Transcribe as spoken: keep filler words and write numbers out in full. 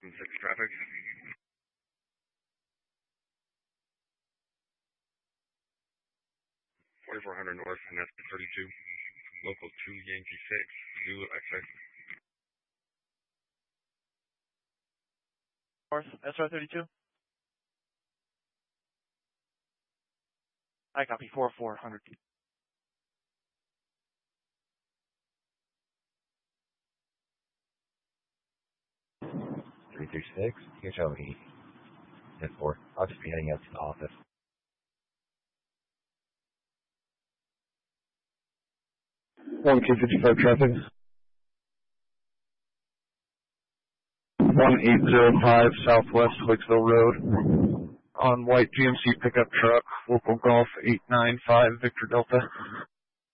seven six traffic. forty-four hundred north and S P thirty-two. Local two Yankee six. Zulu X-ray. North, S R thirty-two. I copy four four hundred. three three six, here show me. ten four. I'll just be heading out to the office. one K fifty-five traffic. one eight zero five Southwest Hoytsville Road. On white G M C pickup truck, local Golf eight nine five Victor Delta.